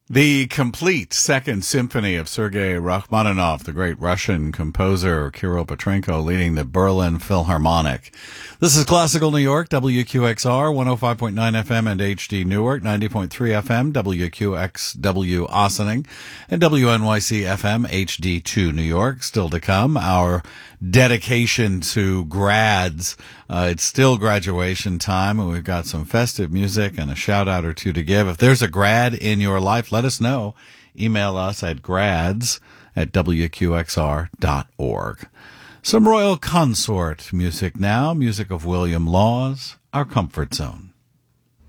The complete Second Symphony of Sergei Rachmaninoff, the great Russian composer Kirill Petrenko, leading the Berlin Philharmonic. This is Classical New York, WQXR, 105.9 FM and HD Newark, 90.3 FM, WQXW Ossining, and WNYC FM, HD2 New York. Still to come, our dedication to grads. It's still graduation time, and we've got some festive music and a shout-out or two to give. If there's a grad in your life, let us know. Email us at grads@wqxr.org. Some Royal Consort music now, music of William Laws, Our Comfort Zone.